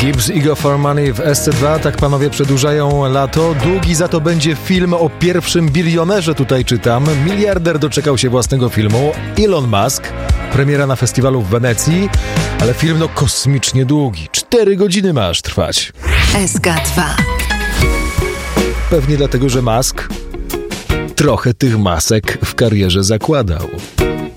Gibbs i Go For Money w SC2, tak panowie przedłużają lato. Długi za to będzie film o pierwszym bilionerze, tutaj czytam. Miliarder doczekał się własnego filmu. Elon Musk, premiera na festiwalu w Wenecji, ale film kosmicznie długi. 4 godziny ma aż trwać. SK2. Pewnie dlatego, że Musk trochę tych masek w karierze zakładał.